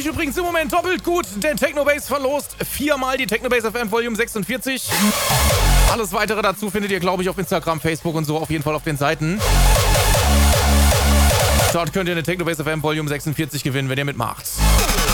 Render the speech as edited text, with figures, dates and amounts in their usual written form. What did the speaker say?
sich übrigens im Moment doppelt gut, denn Technobase verlost 4-mal die Technobase FM Volume 46. Alles weitere dazu findet ihr, glaube ich, auf Instagram, Facebook und so, auf jeden Fall auf den Seiten. Dort könnt ihr eine Technobase FM Volume 46 gewinnen, wenn ihr mitmacht.